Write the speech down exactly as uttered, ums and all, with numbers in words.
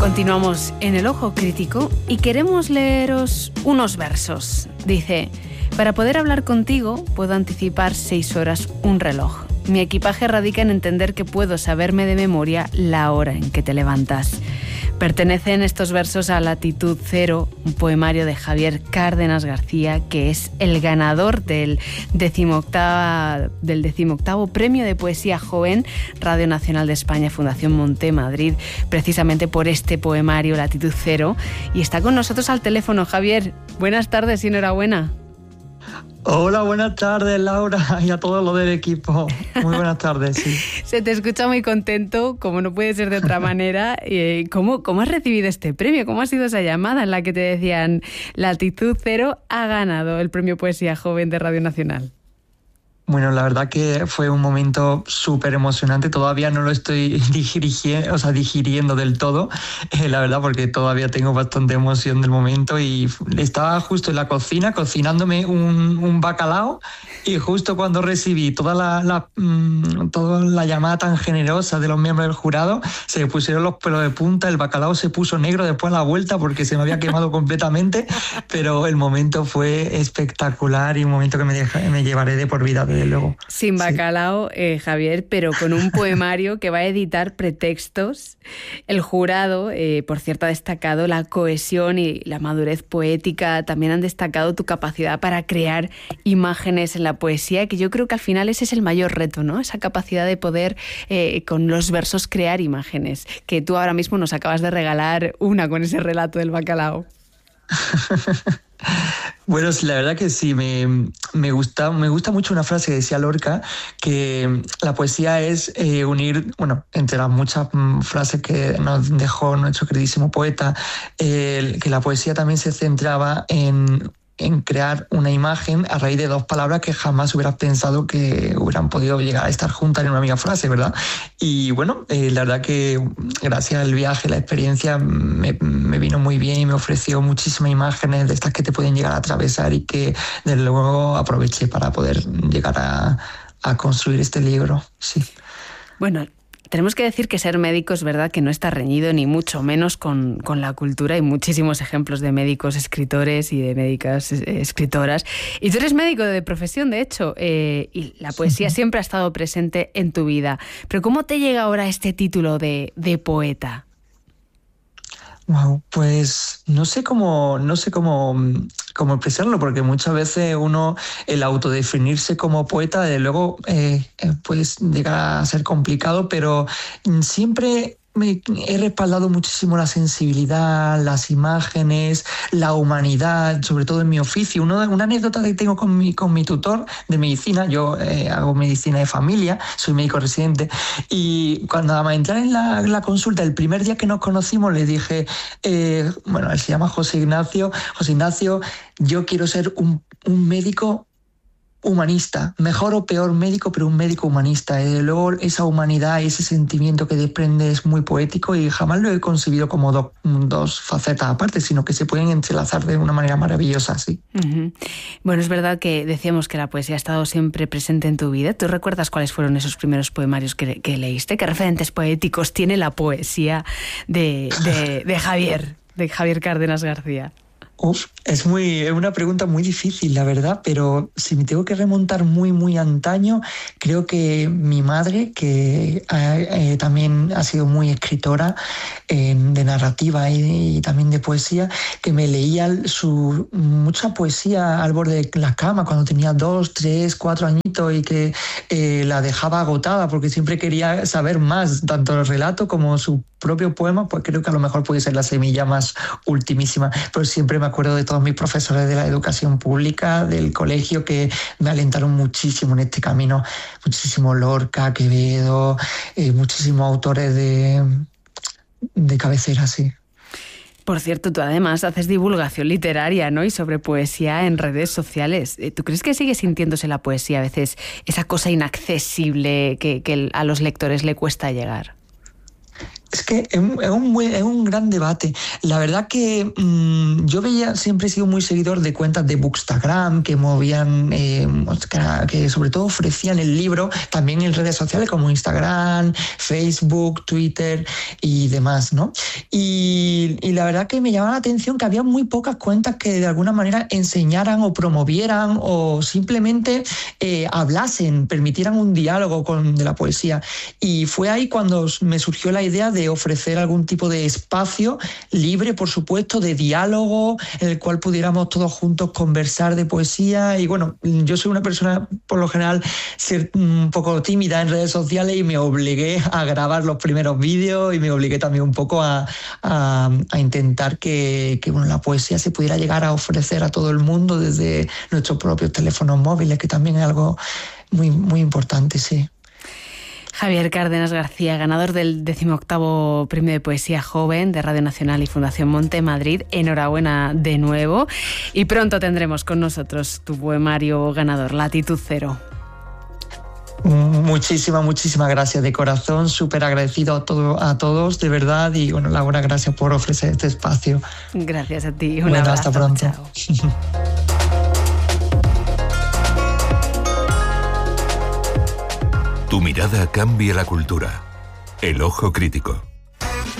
Continuamos en El Ojo Crítico y queremos leeros unos versos. Dice: para poder hablar contigo puedo anticipar seis horas un reloj. Mi equipaje radica en entender que puedo saberme de memoria la hora en que te levantas. Pertenecen estos versos a Latitud Cero, un poemario de Javier Cárdenas García, que es el ganador del decimoctavo, del decimoctavo Premio de Poesía Joven Radio Nacional de España, Fundación Monte Madrid, precisamente por este poemario Latitud Cero. Y está con nosotros al teléfono. Javier, buenas tardes y enhorabuena. Hola, buenas tardes, Laura, y a todos los del equipo. Muy buenas tardes, sí. Se te escucha muy contento, como no puede ser de otra manera. ¿Cómo, ¿Cómo has recibido este premio? ¿Cómo ha sido esa llamada en la que te decían Latitud Cero ha ganado el Premio Poesía Joven de Radio Nacional? Bueno, la verdad que fue un momento súper emocionante. Todavía no lo estoy digiriendo, o sea, digiriendo del todo, eh, la verdad, porque todavía tengo bastante emoción del momento. Y estaba justo en la cocina cocinándome un, un bacalao, y justo cuando recibí toda la, la, mmm, toda la llamada tan generosa de los miembros del jurado, se me pusieron los pelos de punta, el bacalao se puso negro después a la vuelta porque se me había quemado completamente, pero el momento fue espectacular y un momento que me, deja, me llevaré de por vida. Luego. Sin bacalao, sí. eh, Javier, pero con un poemario que va a editar Pretextos. El jurado, eh, por cierto, ha destacado la cohesión y la madurez poética. También han destacado tu capacidad para crear imágenes en la poesía, que yo creo que al final ese es el mayor reto, ¿no? Esa capacidad de poder, eh, con los versos, crear imágenes, que tú ahora mismo nos acabas de regalar una con ese relato del bacalao. Bueno, la verdad que sí, me, me, gusta, me gusta mucho una frase que decía Lorca, que la poesía es eh, unir, bueno, entre las muchas mm, frases que nos dejó nuestro queridísimo poeta, eh, que la poesía también se centraba en... en crear una imagen a raíz de dos palabras que jamás hubieras pensado que hubieran podido llegar a estar juntas en una misma frase, ¿verdad? Y bueno, eh, la verdad que gracias al viaje, la experiencia me, me vino muy bien y me ofreció muchísimas imágenes de estas que te pueden llegar a atravesar y que desde luego aproveché para poder llegar a, a construir este libro, sí. Bueno, tenemos que decir que ser médico es verdad que no está reñido ni mucho menos con, con la cultura. Hay muchísimos ejemplos de médicos escritores y de médicas eh, escritoras. Y tú eres médico de profesión, de hecho, eh, y la poesía siempre ha estado presente en tu vida. Pero ¿cómo te llega ahora este título de, de poeta? Wow, pues no sé cómo, no sé cómo, cómo expresarlo, porque muchas veces uno, el autodefinirse como poeta, de luego eh, pues llega a ser complicado, pero siempre me he respaldado muchísimo la sensibilidad, las imágenes, la humanidad, sobre todo en mi oficio. Uno, una anécdota que tengo con mi, con mi tutor de medicina, yo eh, hago medicina de familia, soy médico residente, y cuando a entrar en la, la consulta, el primer día que nos conocimos, le dije, eh, bueno, él se llama José Ignacio, José Ignacio, yo quiero ser un, un médico humanista, mejor o peor médico, pero un médico humanista. Y luego esa humanidad y ese sentimiento que desprende es muy poético y jamás lo he concebido como do, dos facetas aparte, sino que se pueden entrelazar de una manera maravillosa, sí. Uh-huh. Bueno, es verdad que decíamos que la poesía ha estado siempre presente en tu vida. ¿Tú recuerdas cuáles fueron esos primeros poemarios que, que leíste? ¿Qué referentes poéticos tiene la poesía de, de, de Javier, de Javier Cárdenas García? Uf, es muy, es una pregunta muy difícil, la verdad, pero si me tengo que remontar muy, muy antaño, creo que mi madre, que eh, eh, también ha sido muy escritora eh, de narrativa y, y también de poesía, que me leía su, mucha poesía al borde de la cama cuando tenía dos, tres, cuatro añitos y que eh, la dejaba agotada porque siempre quería saber más, tanto el relato como su propio poema, pues creo que a lo mejor puede ser la semilla más ultimísima, pero siempre me acuerdo de todos mis profesores de la educación pública, del colegio, que me alentaron muchísimo en este camino, muchísimo Lorca, Quevedo, eh, muchísimos autores de, de cabecera, sí. Por cierto, tú además haces divulgación literaria, ¿no? Y sobre poesía en redes sociales. ¿Tú crees que sigue sintiéndose la poesía a veces esa cosa inaccesible que, que a los lectores le cuesta llegar? Es que es un, es, un, es un gran debate. La verdad que mmm, yo veía, siempre he sido muy seguidor de cuentas de Bookstagram que movían, eh, que, que sobre todo ofrecían el libro también en redes sociales como Instagram, Facebook, Twitter y demás, ¿no? Y, y la verdad que me llamaba la atención que había muy pocas cuentas que de alguna manera enseñaran o promovieran o simplemente eh, hablasen, permitieran un diálogo con, de la poesía. Y fue ahí cuando me surgió la idea de ofrecer algún tipo de espacio libre, por supuesto, de diálogo, en el cual pudiéramos todos juntos conversar de poesía. Y bueno, yo soy una persona, por lo general, ser un poco tímida en redes sociales y me obligué a grabar los primeros vídeos y me obligué también un poco a, a, a intentar que, que bueno, la poesía se pudiera llegar a ofrecer a todo el mundo desde nuestros propios teléfonos móviles, que también es algo muy, muy importante, sí. Javier Cárdenas García, ganador del decimoctavo Premio de Poesía Joven de Radio Nacional y Fundación Monte Madrid. Enhorabuena de nuevo. Y pronto tendremos con nosotros tu poemario ganador, Latitud Cero. Muchísimas, muchísimas gracias de corazón. Súper agradecido a, todo, a todos, de verdad. Y bueno, Laura, gracias por ofrecer este espacio. Gracias a ti. Un bueno, abrazo. Hasta pronto. Chao. Tu mirada cambia la cultura. El ojo crítico.